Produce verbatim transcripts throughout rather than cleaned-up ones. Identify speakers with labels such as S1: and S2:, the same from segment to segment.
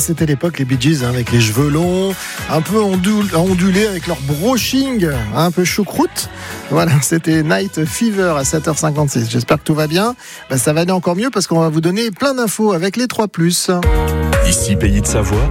S1: c'était l'époque, les Bee Gees, hein, avec les cheveux longs, un peu ondul- ondulés, avec leur brushing, un peu choucroute. Voilà, c'était Night Fever à sept heures cinquante-six. J'espère que tout va bien. Ben, ça va aller encore mieux parce qu'on va vous donner plein d'infos avec les trois plus.
S2: Ici, Pays de Savoie.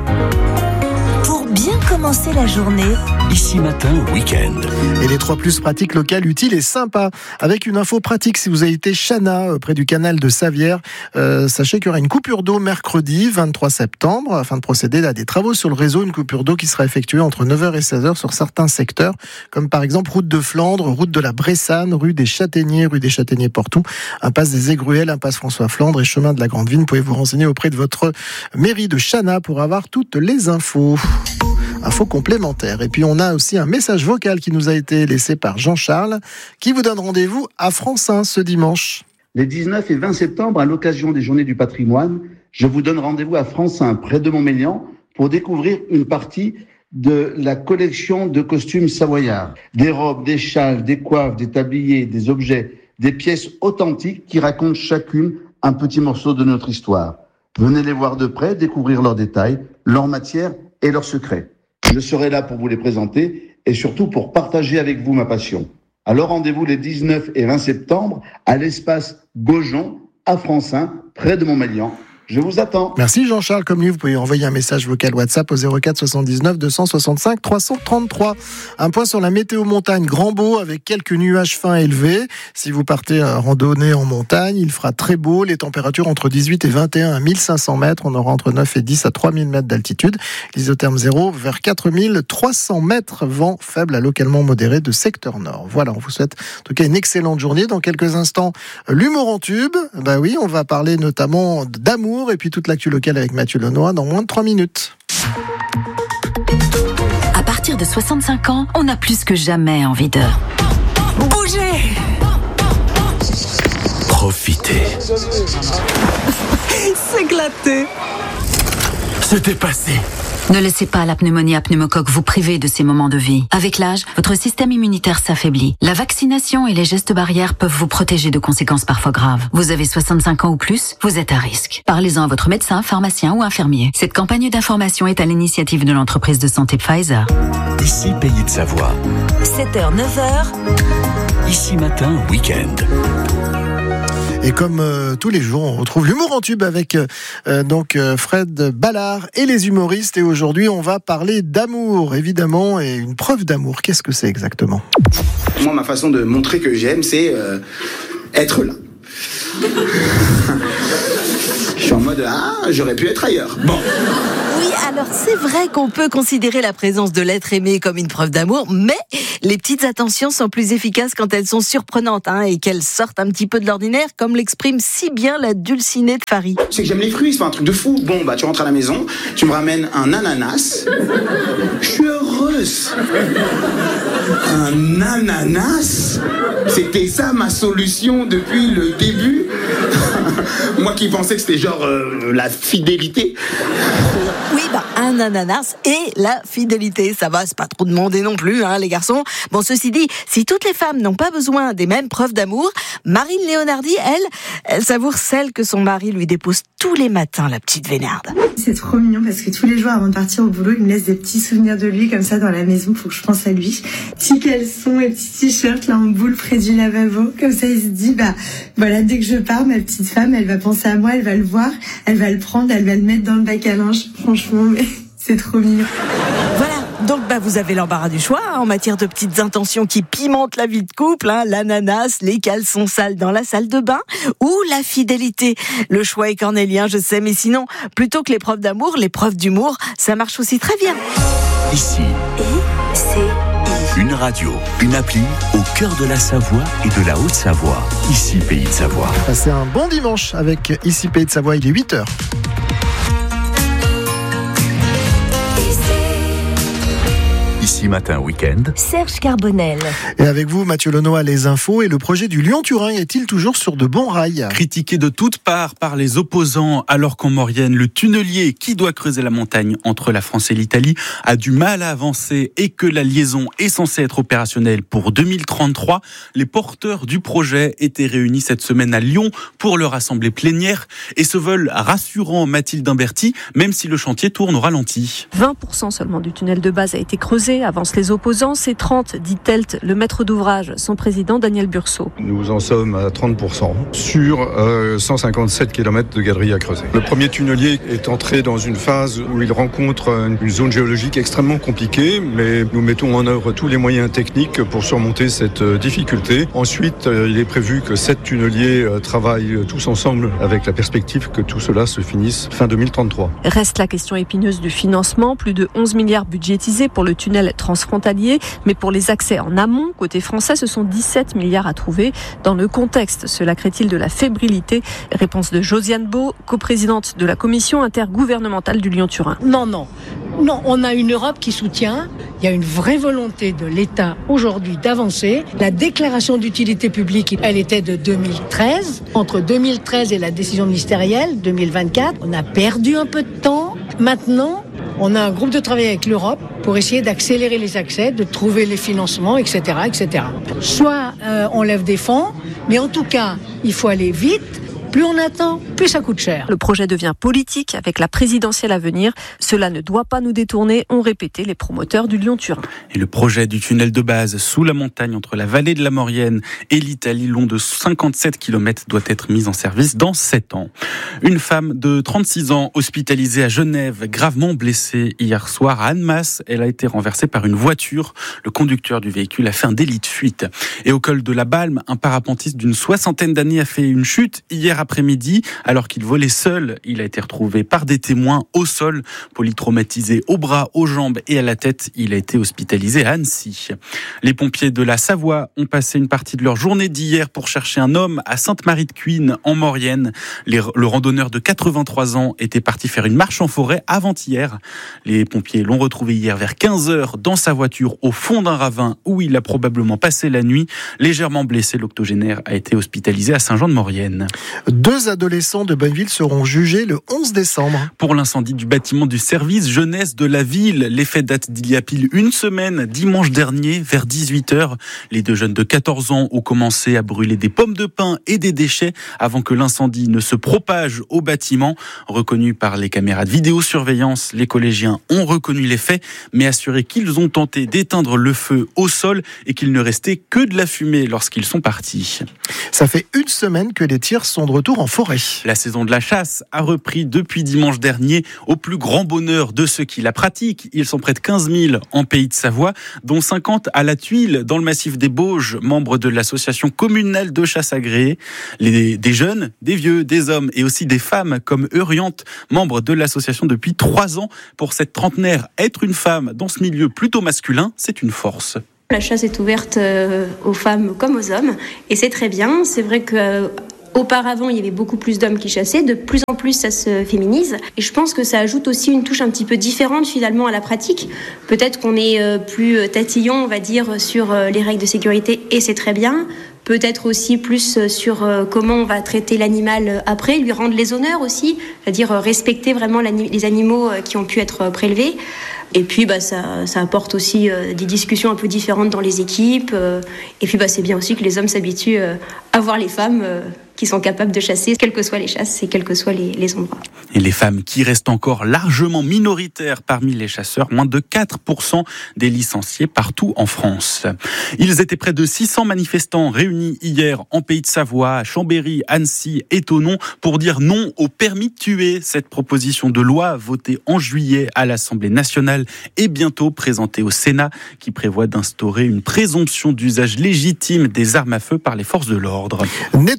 S3: Pour bien commencer la journée.
S2: Ici matin, week-end.
S1: Et les trois plus pratiques locales, utiles et sympas. Avec une info pratique, si vous avez été Chana, près du canal de Savière, euh, sachez qu'il y aura une coupure d'eau mercredi vingt-trois septembre, afin de procéder à des travaux sur le réseau. Une coupure d'eau qui sera effectuée entre neuf heures et seize heures sur certains secteurs, comme par exemple route de Flandre, route de la Bressane, rue des Châtaigniers, rue des Châtaigniers-Portou, impasse des Aigruelles, impasse François Flandre et chemin de la Grande Vigne. Vous pouvez vous renseigner auprès de votre mairie de Chana pour avoir toutes les infos. Infos complémentaires. Et puis on a aussi un message vocal qui nous a été laissé par Jean-Charles, qui vous donne rendez-vous à Francin ce dimanche.
S4: Les dix-neuf et vingt septembre, à l'occasion des Journées du patrimoine, je vous donne rendez-vous à Francin, près de Montmélian, pour découvrir une partie de la collection de costumes savoyards. Des robes, des châles, des coiffes, des tabliers, des objets, des pièces authentiques qui racontent chacune un petit morceau de notre histoire. Venez les voir de près, découvrir leurs détails, leurs matières et leurs secrets. Je serai là pour vous les présenter et surtout pour partager avec vous ma passion. Alors rendez-vous les dix-neuf et vingt septembre à l'espace Gaujon à Francin, près de Montmélian. Je vous attends.
S1: Merci Jean-Charles. Comme lui, vous pouvez envoyer un message vocal WhatsApp au zéro quatre soixante-dix-neuf deux cent soixante-cinq trois cent trente-trois. Un point sur la météo montagne, grand beau avec quelques nuages fins élevés. Si vous partez à randonner en montagne, il fera très beau. Les températures entre dix-huit et vingt et un à mille cinq cents mètres. On aura entre neuf et dix à trois mille mètres d'altitude. L'isotherme zéro vers quatre mille trois cents mètres. Vent faible à localement modéré de secteur nord. Voilà, on vous souhaite en tout cas une excellente journée. Dans quelques instants, l'humour en tube. Bah oui, on va parler notamment d'amour et puis toute l'actu locale avec Mathieu Lenoir dans moins de trois minutes.
S3: À partir de soixante-cinq ans, on a plus que jamais envie de bouger,
S2: Profitez.
S3: s'éclater.
S2: C'était passé.
S3: Ne laissez pas la pneumonie à pneumocoque vous priver de ces moments de vie. Avec l'âge, votre système immunitaire s'affaiblit. La vaccination et les gestes barrières peuvent vous protéger de conséquences parfois graves. Vous avez soixante-cinq ans ou plus, vous êtes à risque. Parlez-en à votre médecin, pharmacien ou infirmier. Cette campagne d'information est à l'initiative de l'entreprise de santé Pfizer.
S2: Ici, Pays de Savoie.
S3: sept heures neuf heures.
S2: Ici matin, week-end.
S1: Et comme euh, tous les jours, on retrouve l'humour en tube avec euh, donc euh, Fred Ballard et les humoristes. Et aujourd'hui, on va parler d'amour, évidemment, et une preuve d'amour. Qu'est-ce que c'est exactement ?
S5: Moi, ma façon de montrer que j'aime, c'est euh, être là. Je suis en mode, ah, j'aurais pu être ailleurs. Bon.
S6: Oui, alors c'est vrai qu'on peut considérer la présence de l'être aimé comme une preuve d'amour, mais les petites attentions sont plus efficaces quand elles sont surprenantes hein, et qu'elles sortent un petit peu de l'ordinaire, comme l'exprime si bien la dulcinée de Farid.
S5: Tu sais que j'aime les fruits, c'est pas un truc de fou. Bon, bah tu rentres à la maison, tu me ramènes un ananas. Je suis heureuse. Un ananas ? C'était ça ma solution depuis le début. Moi qui pensais que c'était genre euh, la fidélité.
S6: Oui, bah un ananas et la fidélité, ça va, c'est pas trop demandé non plus, hein, les garçons. Bon, ceci dit, si toutes les femmes n'ont pas besoin des mêmes preuves d'amour, Marine Léonardi, elle, elle savoure celle que son mari lui dépose tous les matins, la petite vénarde.
S7: C'est trop mignon parce que tous les jours avant de partir au boulot, il me laisse des petits souvenirs de lui comme ça dans la maison, faut que je pense à lui. Petits caleçons et petits t-shirts là en boule près du lavabo, comme ça il se dit bah voilà, dès que je pars, ma petite femme, elle va penser à moi, elle va le voir, elle va le prendre, elle va le mettre dans le bac à linge. Franchement, mais c'est trop mignon.
S6: Voilà. Donc bah vous avez l'embarras du choix hein, en matière de petites intentions qui pimentent la vie de couple, hein, l'ananas, les caleçons sales dans la salle de bain ou la fidélité. Le choix est cornélien, je sais, mais sinon, plutôt que les preuves d'amour, les preuves d'humour, ça marche aussi très bien.
S2: Ici,
S3: I, c'est
S2: une radio, une appli au cœur de la Savoie et de la Haute-Savoie. Ici, Pays de Savoie.
S1: Passez un bon dimanche avec Ici Pays de Savoie, il est huit heures.
S2: Ici Matin Week-end,
S8: Serge Carbonel.
S1: Et avec vous, Mathieu Lenoir, les infos. Et le projet du Lyon-Turin est-il toujours sur de bons rails ?
S9: Critiqué de toutes parts par les opposants, alors qu'en Maurienne, le tunnelier qui doit creuser la montagne entre la France et l'Italie a du mal à avancer et que la liaison est censée être opérationnelle pour deux mille trente-trois, les porteurs du projet étaient réunis cette semaine à Lyon pour leur assemblée plénière et se veulent rassurants, Mathilde Imberti, même si le chantier tourne au ralenti.
S10: vingt pour cent seulement du tunnel de base a été creusé, avancent les opposants. C'est trente, dit Telt, le maître d'ouvrage, son président Daniel Bursault.
S11: Nous en sommes à trente pour cent sur euh, cent cinquante-sept kilomètres de galerie à creuser. Le premier tunnelier est entré dans une phase où il rencontre une zone géologique extrêmement compliquée, mais nous mettons en œuvre tous les moyens techniques pour surmonter cette difficulté. Ensuite, il est prévu que sept tunneliers travaillent tous ensemble avec la perspective que tout cela se finisse fin deux mille trente-trois.
S10: Reste la question épineuse du financement. Plus de onze milliards budgétisés pour le tunnel transfrontalier, mais pour les accès en amont, côté français, ce sont dix-sept milliards à trouver. Dans le contexte, cela crée-t-il de la fébrilité ? Réponse de Josiane Beau, coprésidente de la commission intergouvernementale du Lyon-Turin.
S12: Non, non. Non, on a une Europe qui soutient. Il y a une vraie volonté de l'État aujourd'hui d'avancer. La déclaration d'utilité publique, elle était de deux mille treize. Entre deux mille treize et la décision ministérielle, deux mille vingt-quatre, on a perdu un peu de temps. Maintenant, on a un groupe de travail avec l'Europe pour essayer d'accélérer les accès, de trouver les financements, et cetera, et cetera. Soit euh, on lève des fonds, mais en tout cas, il faut aller vite. Plus on attend, plus ça coûte cher.
S10: Le projet devient politique avec la présidentielle à venir. Cela ne doit pas nous détourner, ont répété les promoteurs du Lyon-Turin.
S9: Et le projet du tunnel de base sous la montagne entre la vallée de la Maurienne et l'Italie, long de cinquante-sept kilomètres, doit être mis en service dans sept ans. Une femme de trente-six ans hospitalisée à Genève, gravement blessée hier soir à Annemasse. Elle a été renversée par une voiture. Le conducteur du véhicule a fait un délit de fuite. Et au col de la Balme, un parapentiste d'une soixantaine d'années a fait une chute hier après-midi, alors qu'il volait seul. Il a été retrouvé par des témoins au sol, polytraumatisé aux bras, aux jambes et à la tête. Il a été hospitalisé à Annecy. Les pompiers de la Savoie ont passé une partie de leur journée d'hier pour chercher un homme à Sainte-Marie-de-Cuines, en Maurienne. Les, le randonneur de quatre-vingt-trois ans était parti faire une marche en forêt avant-hier. Les pompiers l'ont retrouvé hier vers quinze heures dans sa voiture au fond d'un ravin où il a probablement passé la nuit. Légèrement blessé, l'octogénaire a été hospitalisé à Saint-Jean-de-Maurienne.
S1: Deux adolescents de Bonneville seront jugés le onze décembre.
S9: Pour l'incendie du bâtiment du service jeunesse de la ville. Les faits datent d'il y a pile une semaine, dimanche dernier, vers dix-huit heures. Les deux jeunes de quatorze ans ont commencé à brûler des pommes de pin et des déchets avant que l'incendie ne se propage au bâtiment. Reconnus par les caméras de vidéosurveillance, les collégiens ont reconnu les faits, mais assuré qu'ils ont tenté d'éteindre le feu au sol et qu'il ne restait que de la fumée lorsqu'ils sont partis.
S1: Ça fait une semaine que les tirs sont de retour en forêt.
S9: La saison de la chasse a repris depuis dimanche dernier, au plus grand bonheur de ceux qui la pratiquent. Ils sont près de quinze mille en Pays de Savoie, dont cinquante à la Tuile, dans le massif des Bauges, membres de l'association communale de chasse agréée. Les, des jeunes, des vieux, des hommes et aussi des femmes comme Euriante, membre de l'association depuis trois ans. Pour cette trentenaire, être une femme dans ce milieu plutôt masculin, c'est une force.
S13: La chasse est ouverte aux femmes comme aux hommes et c'est très bien. C'est vrai que auparavant, il y avait beaucoup plus d'hommes qui chassaient. De plus en plus, ça se féminise. Et je pense que ça ajoute aussi une touche un petit peu différente, finalement, à la pratique. Peut-être qu'on est plus tatillon, on va dire, sur les règles de sécurité, et c'est très bien. Peut-être aussi plus sur comment on va traiter l'animal après, lui rendre les honneurs aussi, c'est-à-dire respecter vraiment les animaux qui ont pu être prélevés. Et puis bah, ça, ça apporte aussi euh, des discussions un peu différentes dans les équipes. Euh, et puis bah, c'est bien aussi que les hommes s'habituent euh, à voir les femmes euh, qui sont capables de chasser, quelles que soient les chasses et quels que soient les, les endroits.
S9: Et les femmes qui restent encore largement minoritaires parmi les chasseurs, moins de quatre pour cent des licenciés partout en France. Ils étaient près de six cents manifestants réunis hier en Pays de Savoie, à Chambéry, Annecy et Thonon pour dire non au permis de tuer. Cette proposition de loi votée en juillet à l'Assemblée nationale est bientôt présentée au Sénat qui prévoit d'instaurer une présomption d'usage légitime des armes à feu par les forces de l'ordre.
S1: Nettoyons la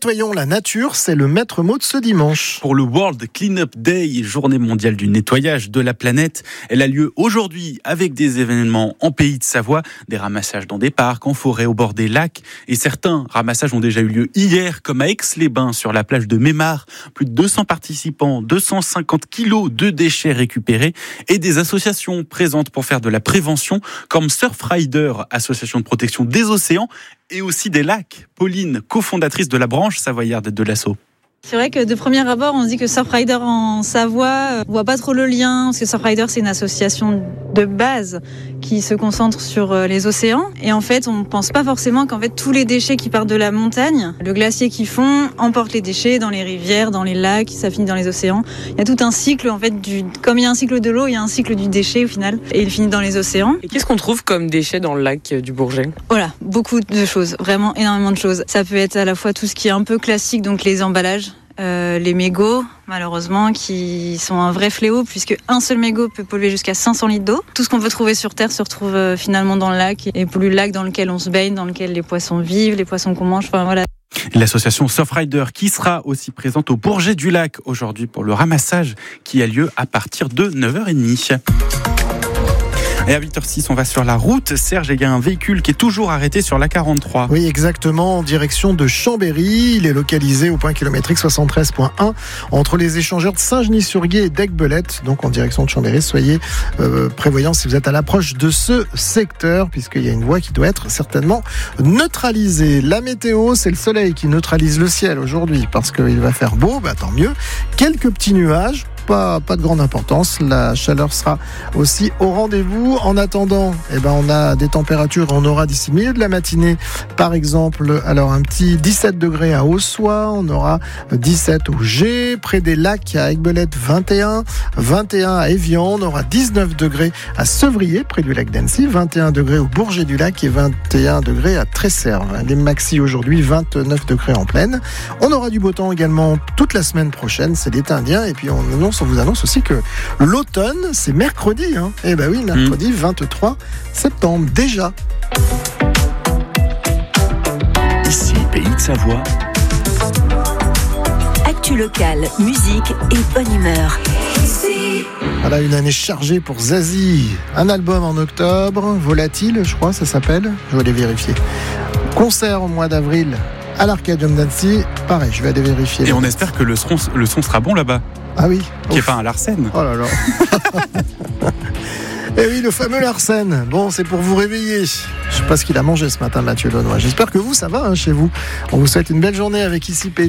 S1: nature, c'est le maître mot de ce dimanche.
S9: Pour le World Cleanup Day, journée mondiale du nettoyage de la planète, elle a lieu aujourd'hui avec des événements en Pays de Savoie, des ramassages dans des parcs, en forêt, au bord des lacs. Et certains ramassages ont déjà eu lieu hier, comme à Aix-les-Bains, sur la plage de Mémar. Plus de deux cents participants, deux cent cinquante kilos de déchets récupérés et des associations présentes pour faire de la prévention, comme Surfrider, association de protection des océans, et aussi des lacs. Pauline, cofondatrice de la branche savoyarde de l'asso.
S8: C'est vrai que de premier abord, on se dit que Surfrider en Savoie, on voit pas trop le lien, parce que Surfrider, c'est une association de base qui se concentre sur les océans. Et en fait, on pense pas forcément qu'en fait, tous les déchets qui partent de la montagne, le glacier qui fond, emportent les déchets dans les rivières, dans les lacs, ça finit dans les océans. Il y a tout un cycle, en fait, du, comme il y a un cycle de l'eau, il y a un cycle du déchet au final, et il finit dans les océans.
S14: Et qu'est-ce qu'on trouve comme déchets dans le lac du Bourget ?
S8: Voilà, beaucoup de choses, vraiment énormément de choses. Ça peut être à la fois tout ce qui est un peu classique, donc les emballages, Euh, les mégots, malheureusement, qui sont un vrai fléau, puisque un seul mégot peut polluer jusqu'à cinq cents litres d'eau. Tout ce qu'on peut trouver sur Terre se retrouve euh, finalement dans le lac, et pollue le lac dans lequel on se baigne, dans lequel les poissons vivent, les poissons qu'on mange, enfin voilà.
S9: L'association Surfrider qui sera aussi présente au Bourget du Lac aujourd'hui pour le ramassage qui a lieu à partir de neuf heures trente. Et à huit heures six, on va sur la route. Serge, il y a un véhicule qui est toujours arrêté sur l'A quarante-trois.
S1: Oui, exactement, en direction de Chambéry. Il est localisé au point kilométrique soixante-treize point un entre les échangeurs de Saint-Genis-sur-Guiers et d'Aiguebelette, donc en direction de Chambéry. Soyez euh, prévoyants si vous êtes à l'approche de ce secteur, puisqu'il y a une voie qui doit être certainement neutralisée. La météo, c'est le soleil qui neutralise le ciel aujourd'hui, parce qu'il va faire beau, bah, tant mieux. Quelques petits nuages. Pas, pas de grande importance, la chaleur sera aussi au rendez-vous. En attendant, eh ben on a des températures, on aura d'ici le milieu de la matinée, par exemple, alors un petit dix-sept degrés à Ossois, on aura dix-sept au G, près des lacs à Aiguebelette vingt et un, vingt et un à Évian, on aura dix-neuf degrés à Sevrier, près du lac d'Annecy, vingt et un degrés au Bourget du Lac et vingt et un degrés à Tresserve. Les maxi aujourd'hui, vingt-neuf degrés en pleine. On aura du beau temps également toute la semaine prochaine, c'est l'été indien, et puis on annonce on vous annonce aussi que l'automne, c'est mercredi. Hein. Eh ben oui, mercredi mmh. vingt-trois septembre, déjà.
S2: Ici, Pays de Savoie.
S15: Actu locale, musique et bonne humeur.
S1: Voilà, une année chargée pour Zazie. Un album en octobre, Volatile, je crois, ça s'appelle. Je vais aller vérifier. Concert au mois d'avril à l'Arcadium d'Annecy. Pareil, je vais aller vérifier.
S9: Et on espère que le son, le son sera bon là-bas.
S1: Ah oui.
S9: Qui est pas un Larsen.
S1: Oh là là. Et oui, le fameux Larsen. Bon, c'est pour vous réveiller. Je sais pas ce qu'il a mangé ce matin, Mathieu Lenoir. J'espère que vous, ça va hein, chez vous. On vous souhaite une belle journée avec Ici Pays.